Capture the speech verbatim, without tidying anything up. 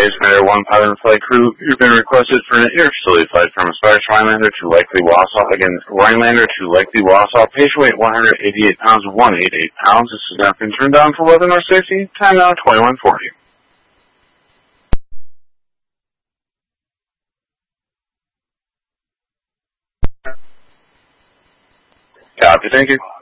Space Matter one pilot and flight crew, you've been requested for an interfacility flight from Aspire Rhinelander to likely Wausau. Again, Rhinelander to likely Wausau. Patient weight one hundred eighty-eight pounds, one hundred eighty-eight pounds. This has now been turned down for weather nor safety. Time now twenty-one forty. Copy, thank you.